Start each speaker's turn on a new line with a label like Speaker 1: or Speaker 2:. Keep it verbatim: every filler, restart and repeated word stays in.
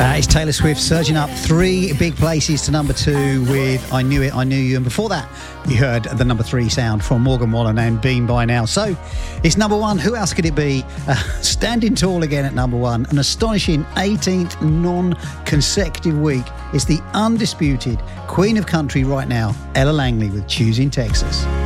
Speaker 1: Uh, it's Taylor Swift surging up three big places to number two with I Knew It, I Knew You. And before that, we heard the number three sound from Morgan Wallen and Been By Now. So it's number one. Who else could it be? Uh, standing tall again at number one. An astonishing eighteenth non-consecutive week. It's the undisputed Queen of Country right now, Ella Langley with Choosing Texas.